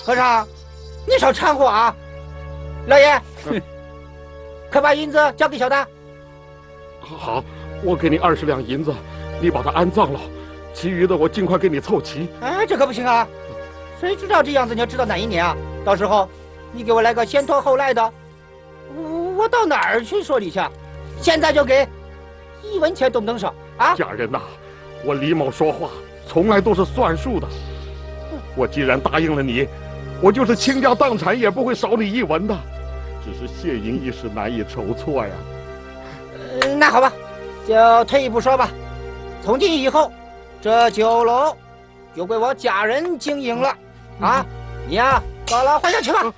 和尚，你少掺和啊！老爷，快把银子交给小的。 好，我给你20两银子，你把它安葬了，其余的我尽快给你凑齐。 哎，这可不行啊！谁知道这样子你要知道哪一年啊？到时候你给我来个先拖后赖的，我到哪儿去说理去？现在就给，1文钱都不能少啊！ 家人呐，我李某说话从来都是算数的。我既然答应了你，我就是倾家荡产也不会少你1文的。只是谢银一时难以筹措呀。 那好吧，就退一步说吧，从今以后，这酒楼就归我家人经营了。啊，你呀，到了回家去吧。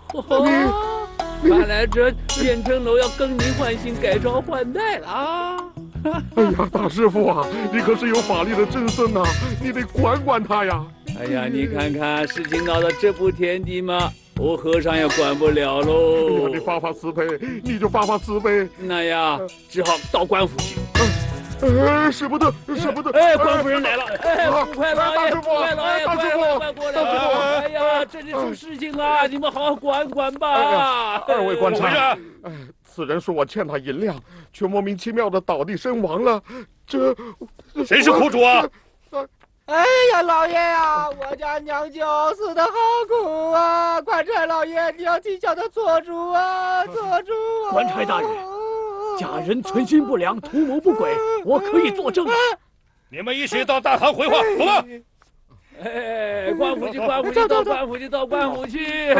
看来这变成楼要更名换姓、改朝换代了啊！ 哎呀，大师傅啊，你可是有法力的真僧呐，你得管管他呀！ 哎呀，你看看事情闹到这步田地嘛，我和尚也管不了喽。 哎呀，你发发慈悲，你就发发慈悲。 那呀，只好到官府去。 使不得，使不得！ 哎，官夫人来了！哎，捕快老爷， 大师傅，大师傅， 快过来！哎呀，这是出事情了，你们好好管管吧。 2位官差，此人说我欠他银两，却莫名其妙的倒地身亡了。这谁是苦主啊？ 哎呀，老爷呀，我家娘舅死的好苦啊！官差老爷，你要替小的做主啊，做主啊！ 官差大人。家人存心不良，图谋不轨，我可以作证。 你们一起到大堂回话，走吧。 哎，官府去，官府去，到官府去，到官府去。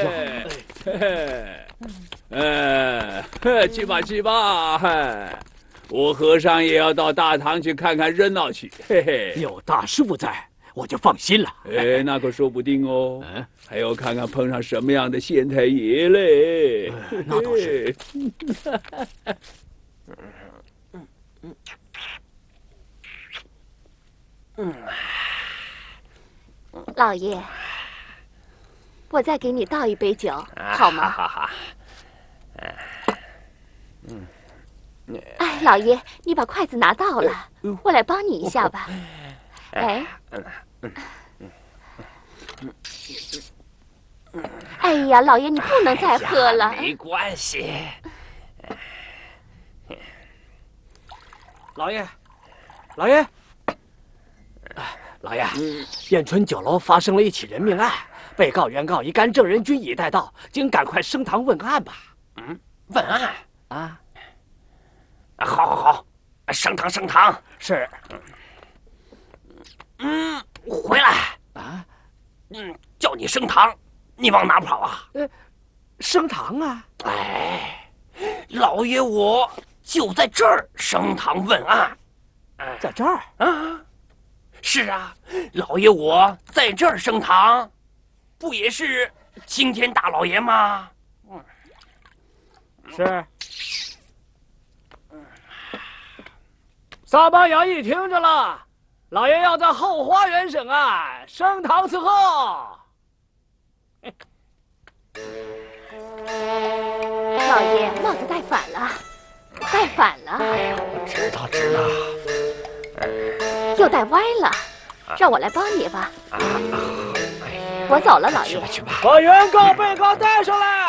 去吧，去吧。我和尚也要到大堂去看看热闹去。嘿嘿， 有大师傅在，我就放心了。 哎，那可说不定哦。还要看看碰上什么样的县太爷嘞。 那倒是。 老爷，我再给你倒一杯酒，好吗？ 好。 哎，老爷，你把筷子拿到了，我来帮你一下吧。哎。哎呀，老爷，你不能再喝了。 没关系。 老爷，老爷，燕春酒楼发生了一起人命案，被告、原告一干证人均已带到，请赶快升堂问案吧。 问案啊？ 好，升堂。 是。 回来啊。 叫你升堂，你往哪跑啊？ 升堂啊！ 哎，老爷我就在这儿升堂问案。 在这儿啊？是啊，老爷我在这儿升堂，不也是青天大老爷吗？ 是。撒巴衙役听着了，老爷要在后花园审案，升堂伺候。 老爷，帽子戴反了，戴反了。 哎呀，我知道。 又戴歪了，让我来帮你吧。我走了，老爷。 去吧。 把原告、被告带上来。